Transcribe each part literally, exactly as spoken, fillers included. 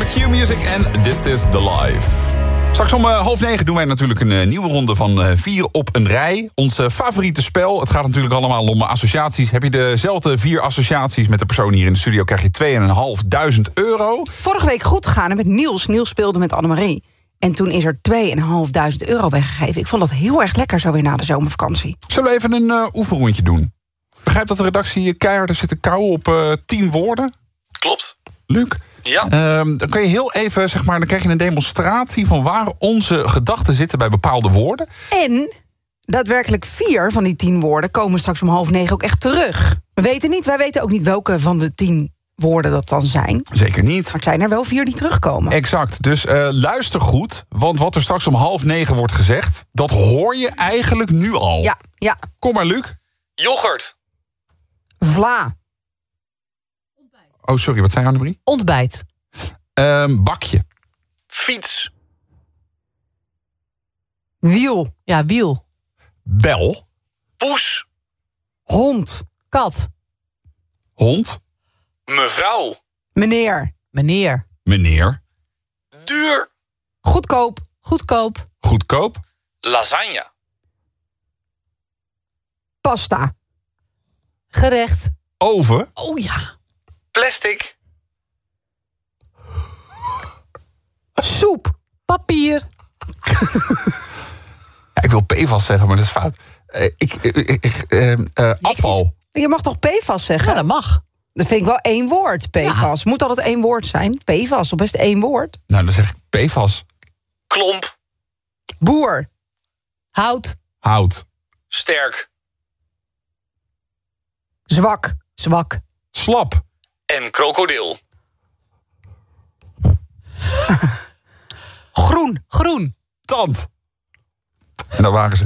Q-Music en This is the Life. Straks om uh, half negen doen wij natuurlijk een uh, nieuwe ronde van uh, vier op een rij. Ons uh, favoriete spel. Het gaat natuurlijk allemaal om associaties. Heb je dezelfde vier associaties met de persoon hier in de studio... krijg je tweeduizend vijfhonderd euro. Vorige week goed gegaan met Niels. Niels speelde met Annemarie. En toen is er tweeduizend vijfhonderd euro weggegeven. Ik vond dat heel erg lekker zo weer na de zomervakantie. Zullen we even een uh, oefenrondje doen? Begrijp dat de redactie keihard zit te kauwen op uh, tien woorden? Klopt. Luc? Ja. Uh, dan kan je heel even, zeg maar, dan krijg je een demonstratie... van waar onze gedachten zitten bij bepaalde woorden. En daadwerkelijk vier van die tien woorden komen straks om half negen ook echt terug. We weten niet, wij weten ook niet welke van de tien woorden dat dan zijn. Zeker niet. Maar het zijn er wel vier die terugkomen. Exact. Dus uh, luister goed, want wat er straks om half negen wordt gezegd... dat hoor je eigenlijk nu al. Ja, ja. Kom maar, Luc. Yoghurt. Vla. Oh, sorry, wat zei Annemarie? Ontbijt. Um, bakje. Fiets. Wiel. Ja, wiel. Bel. Poes. Hond. Kat. Hond. Mevrouw. Meneer. Meneer. Meneer. Duur. Goedkoop. Goedkoop. Goedkoop. Lasagne. Pasta. Gerecht. Oven. Oh ja. Plastic. Soep. Papier. Ja, ik wil P V A S zeggen, maar dat is fout. Uh, ik, ik, ik, uh, uh, afval. Je mag toch P F A S zeggen? Ja, dat mag. Dat vind ik wel één woord, P F A S. Moet altijd één woord zijn? P F A S, toch best één woord? Nou, dan zeg ik P V A S. Klomp. Boer. Hout. Hout. Sterk. Zwak. Zwak. Slap. En krokodil. Groen. Groen. Tand. En daar waren ze.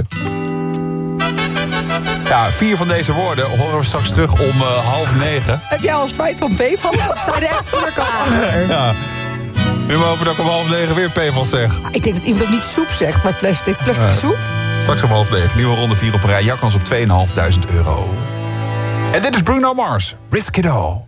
Ja, vier van deze woorden horen we straks terug om uh, half negen. Heb jij al spijt van P F A S? Sta je er echt voor elkaar? Ja. Nu maar hopen dat ik om half negen weer P V A S zeg. Ik denk dat iemand ook niet soep zegt, maar plastic. Plastic Ja. soep. Straks om half negen. Nieuwe ronde vier op een rij. Jouw kans op tweeduizend vijfhonderd euro. En dit is Bruno Mars. Risk It All.